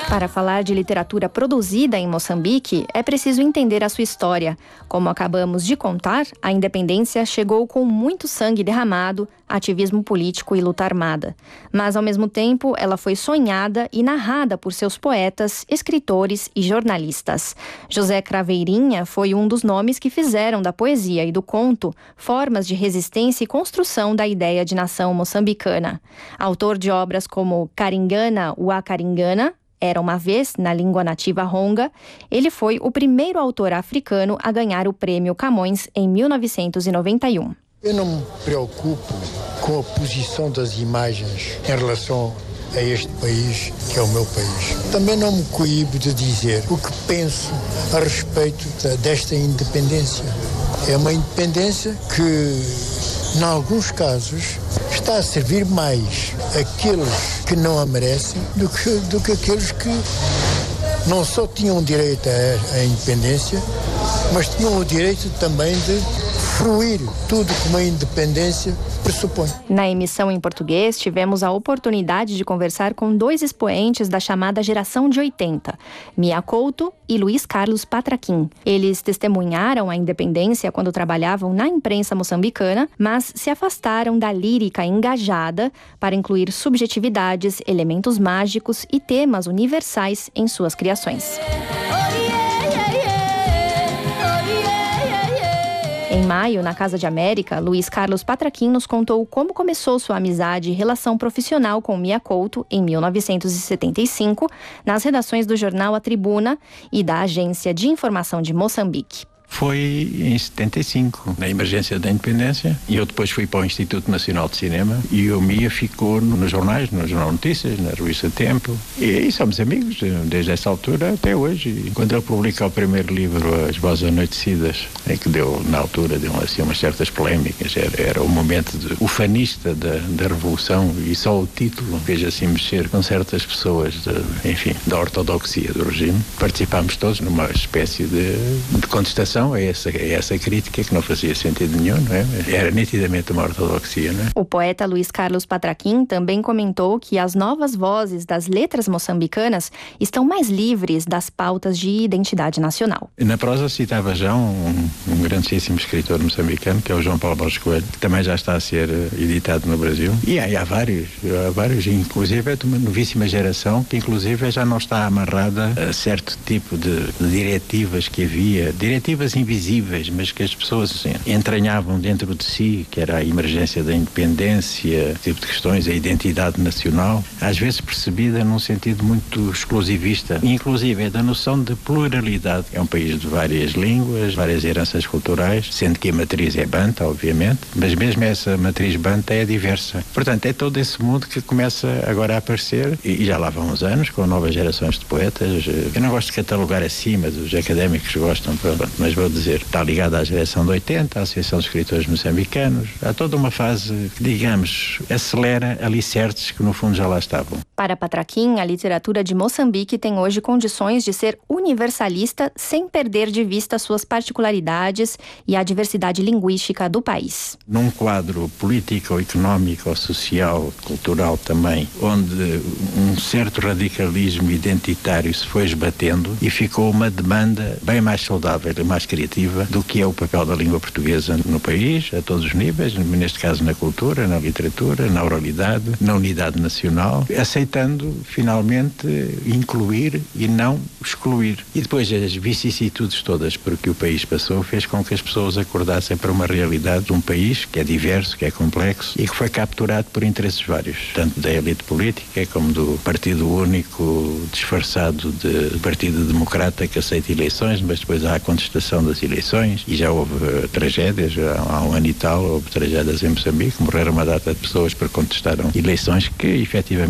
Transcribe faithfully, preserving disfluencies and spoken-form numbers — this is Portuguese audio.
Para falar de literatura produzida em Moçambique, é preciso entender a sua história. Como acabamos de contar, a independência chegou com muito sangue derramado, ativismo político e luta armada. Mas, ao mesmo tempo, ela foi sonhada e narrada por seus poetas, escritores e jornalistas. José Craveirinha foi um dos nomes que fizeram da poesia e do conto formas de resistência e construção da ideia de nação moçambicana. Autor de obras como Caringana, Wa Caringana, Era uma vez, na língua nativa ronga, ele foi o primeiro autor africano a ganhar o prêmio Camões em mil novecentos e noventa e um. Eu não me preocupo com a posição das imagens em relação a este país, que é o meu país. Também não me coíbo de dizer o que penso a respeito desta independência. É uma independência que, em alguns casos, está a servir mais aqueles que não a merecem do que, do que aqueles que não só tinham direito à, à independência, mas tinham o direito também de fruir tudo que uma independência pressupõe. Na emissão em português, tivemos a oportunidade de conversar com dois expoentes da chamada geração de oitenta, Mia Couto e Luiz Carlos Patraquim. Eles testemunharam a independência quando trabalhavam na imprensa moçambicana, mas se afastaram da lírica engajada para incluir subjetividades, elementos mágicos e temas universais em suas criações. Em maio, na Casa de América, Luiz Carlos Patraquim nos contou como começou sua amizade e relação profissional com Mia Couto em mil novecentos e setenta e cinco, nas redações do jornal A Tribuna e da Agência de Informação de Moçambique. Foi em setenta e cinco, na emergência da independência, e eu depois fui para o Instituto Nacional de Cinema e o Mia ficou nos jornais, no Jornal Notícias, na revista Tempo, e aí somos amigos desde essa altura até hoje. E quando ele publica o primeiro livro, As Vozes Anoitecidas, é que deu, na altura, deu assim umas certas polémicas, era, era o momento de, ufanista da, da Revolução, e só o título fez assim mexer com certas pessoas, de, enfim, da ortodoxia do regime. Participámos todos numa espécie de, de contestação a essa, a essa crítica que não fazia sentido nenhum, não é? Era nitidamente uma ortodoxia, não é? O poeta Luiz Carlos Patraquim também comentou que as novas vozes das letras moçambicanas estão mais livres das pautas de identidade nacional. Na prosa citava já um, um grandíssimo escritor moçambicano, que é o João Paulo Borges Coelho, que também já está a ser editado no Brasil. E há, há vários, há vários, inclusive é de uma novíssima geração, que inclusive já não está amarrada a certo tipo de, de diretivas que havia, diretivas invisíveis, mas que as pessoas assim, entranhavam dentro de si, que era a emergência da independência, tipo de questões, a identidade nacional, às vezes percebida num sentido muito exclusivista, inclusive é da noção de pluralidade. É um país de várias línguas, várias heranças culturais, sendo que a matriz é banta, obviamente, mas mesmo essa matriz banta é diversa. Portanto, é todo esse mundo que começa agora a aparecer, e já lá vão uns anos, com novas gerações de poetas. Eu não gosto de catalogar assim, mas os académicos gostam, pronto, mas vou dizer, está ligada à geração de oitenta, à Associação de Escritores Moçambicanos. Há toda uma fase que, digamos, acelera alicerces que no fundo já lá estavam. Para Patraquim, a literatura de Moçambique tem hoje condições de ser universalista sem perder de vista suas particularidades e a diversidade linguística do país. Num quadro político, económico, social, cultural também, onde um certo radicalismo identitário se foi esbatendo e ficou uma demanda bem mais saudável e mais criativa do que é o papel da língua portuguesa no país, a todos os níveis, neste caso na cultura, na literatura, na oralidade, na unidade nacional, aceitando finalmente incluir e não excluir. E depois as vicissitudes todas por que o país passou fez com que as pessoas acordassem para uma realidade de um país que é diverso, que é complexo e que foi capturado por interesses vários, tanto da elite política como do partido único disfarçado de partido democrata que aceita eleições, mas depois há a contestação das eleições e já houve uh, tragédias, há, há um ano e tal houve tragédias em Moçambique, morreram uma data de pessoas porque contestaram eleições que efetivamente